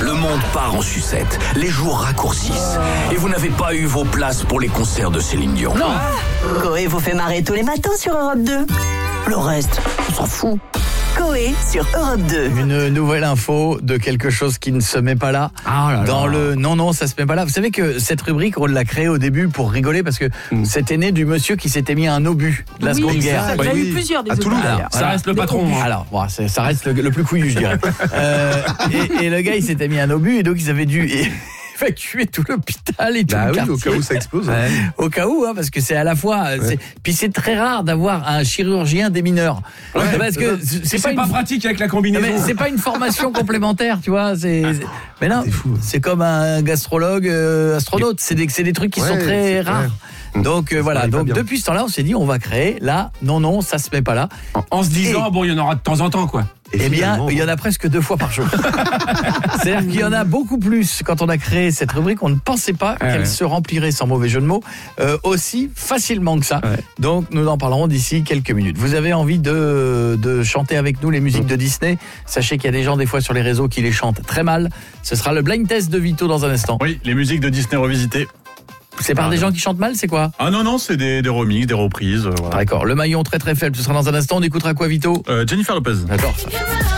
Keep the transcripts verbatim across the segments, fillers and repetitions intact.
le monde part en sucette, les jours raccourcissent et vous n'avez pas eu vos places pour les concerts de Céline Dion. Non. Coé vous fait marrer tous les matins sur Europe deux. Le reste, on s'en fout. Coé sur Europe deux. Une nouvelle info de quelque chose qui ne se met pas là. Ah là là. Dans le non non, ça se met pas là. Vous savez que cette rubrique on l'a créée au début pour rigoler parce que mm. c'était né du monsieur qui s'était mis un obus de la oui, Seconde Guerre. Il y a eu plusieurs des à Toulouse. Alors, ça reste le patron. Hein. Alors, bon, ça reste le, le plus couillu, je dirais. euh, et, et le gars, il s'était mis un obus et donc ils avaient dû évacuer tout l'hôpital et tout bah le oui, quartier. au cas où ça explose. Ouais. Au cas où, hein, parce que c'est à la fois. Ouais. C'est, puis c'est très rare d'avoir un chirurgien des mineurs. Ouais, parce que c'est, c'est, c'est pas, pas, une... pas pratique avec la combinaison. Mais c'est pas une formation complémentaire, tu vois. C'est, c'est... Mais non, c'est, fou. C'est comme un gastrologue, euh, astronaute. C'est des, c'est des trucs qui ouais, sont très rares. Ouais. Donc euh, voilà. Donc depuis ce temps-là, on s'est dit, on va créer là. Non, non, ça se met pas là. En, en se disant, et... bon, il y en aura de temps en temps, quoi. Et eh bien, il y en a presque deux fois par jour. C'est-à-dire qu'il y en a beaucoup plus. Quand on a créé cette rubrique, on ne pensait pas ouais, qu'elle ouais. se remplirait, sans mauvais jeu de mots, euh, aussi facilement que ça. Ouais. Donc, nous en parlerons d'ici quelques minutes. Vous avez envie de, de chanter avec nous les musiques de Disney ? Sachez qu'il y a des gens, des fois, sur les réseaux qui les chantent très mal. Ce sera le blind test de Vito dans un instant. Oui, les musiques de Disney revisitées. C'est par ah, des gens qui chantent mal, c'est quoi ? Ah non, non, c'est des, des remixes, des reprises. Euh, voilà. D'accord, le maillon très très faible, ce sera dans un instant. On écoutera quoi, Vito ? euh, Jennifer Lopez. D'accord, ça.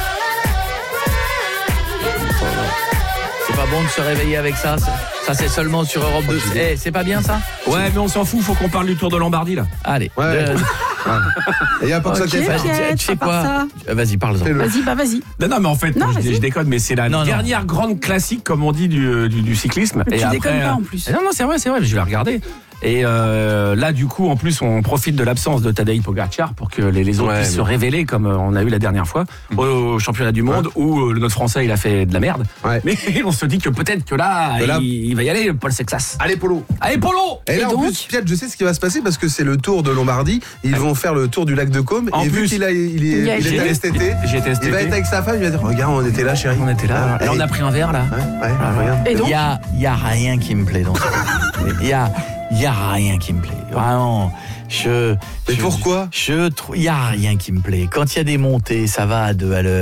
C'est pas bon de se réveiller avec ça. Ça, c'est seulement sur Europe deux. Eh, hey, c'est pas bien ça ? Ouais, mais on s'en fout, faut qu'on parle du Tour de Lombardie, là. Allez. Ouais. Euh... Il y a pas que okay, ça qui est Tu sais quoi ? Vas-y, parle-en. Vas-y, bah vas-y. Non, non, mais en fait, non, je, je déconne, mais c'est la non, dernière non. grande classique, comme on dit, du, du, du cyclisme. Mais et tu après, déconnes pas en plus. Non, non, c'est vrai, c'est vrai, je vais la regarder. Et euh, là, du coup, en plus, on profite de l'absence de Tadej Pogacar pour que les, les autres ouais, puissent mais... se révéler, comme on a eu la dernière fois, mmh. au championnat du monde, ouais. où notre Français, il a fait de la merde. Ouais. Mais on se dit que peut-être que là, que là... Il, il va y aller, Paul Sexas. Allez, Polo. Allez, Polo. Et, et là, donc... en plus, Pierre, je sais ce qui va se passer parce que c'est le Tour de Lombardie. Ils vont faire le tour du lac de Côme. En et plus, vu qu'il a, il est, il est, il est allé cet été, il va être avec sa femme, il va dire regarde, on était là, chérie. On était là. Là, on a pris un verre, là. Ouais, ouais, ah, regarde. Et donc, il y a, il y a rien qui me plaît dans ça. Il y a. Il n'y a rien qui me plaît. Vraiment, je... Mais je, pourquoi ? Je trouve... Il n'y a rien qui me plaît. Quand il y a des montées, ça va à deux à l'heure.